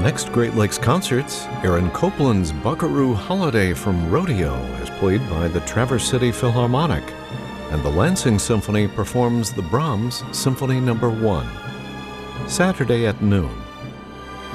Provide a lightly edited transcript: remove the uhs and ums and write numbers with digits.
next Great Lakes concerts, Aaron Copland's Buckaroo Holiday from Rodeo is played by the Traverse City Philharmonic, and the Lansing Symphony performs the Brahms Symphony No. 1. Saturday at noon,